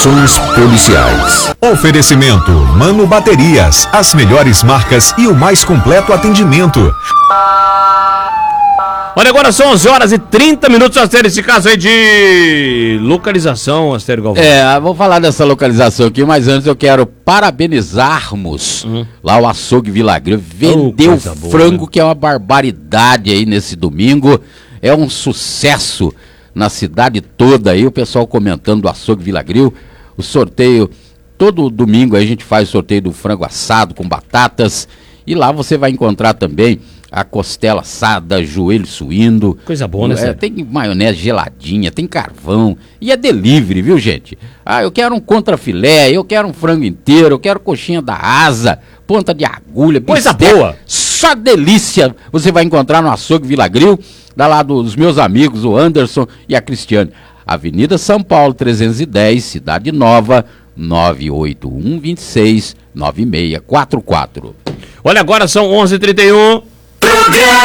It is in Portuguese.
Informações policiais. Oferecimento Mano Baterias, as melhores marcas e o mais completo atendimento. Olha, agora são 11h30, Astério, esse caso aí de localização, Astério Galvão. Vou falar dessa localização aqui, mas antes eu quero parabenizarmos lá o açougue Vilagril. Vendeu frango, né? Que é uma barbaridade aí nesse domingo. É um sucesso na cidade toda aí, o pessoal comentando do açougue Vilagril. O sorteio, todo domingo aí a gente faz o sorteio do frango assado com batatas. E lá você vai encontrar também a costela assada, joelho suíno. Coisa boa, né? Tem maionese geladinha, tem carvão. E é delivery, viu, gente? Eu quero um contrafilé, eu quero um frango inteiro, eu quero coxinha da asa, ponta de agulha. Coisa boa! Só delícia você vai encontrar no açougue Vilagril, da lá dos meus amigos, o Anderson e a Cristiane. Avenida São Paulo, 310, Cidade Nova, 981269644. Olha, agora são 11h31.